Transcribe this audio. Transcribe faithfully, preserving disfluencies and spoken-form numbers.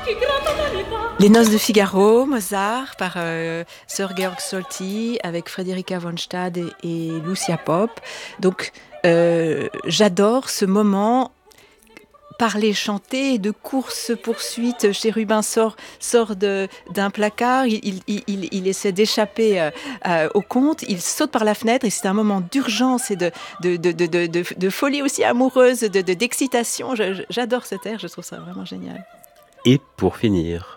Les Noces de Figaro, Mozart, par euh, Sir Georg Solti, avec Frédérica von Stade et, et Lucia Pop. Donc, euh, j'adore ce moment parler, chanter, de course-poursuite. Chérubin sort, sort de, d'un placard, il, il, il, il essaie d'échapper euh, euh, au conte, il saute par la fenêtre et c'est un moment d'urgence et de, de, de, de, de, de, de folie aussi amoureuse, de, de, d'excitation. Je, j'adore cet air, je trouve ça vraiment génial. Et pour finir,